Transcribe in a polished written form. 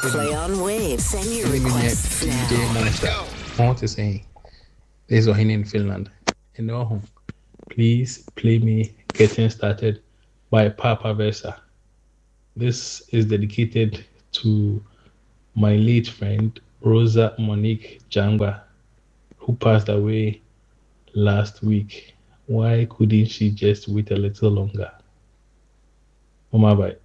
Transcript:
Play on Waves. Send your requests DJ now. Monster. I want to say this is Ohine in Finland. And no, please play me Getting Started by Papa Versa. This is dedicated to my late friend Rosa Monique Jangwa, who passed away last week. Why couldn't she just wait a little longer? Mama, bye.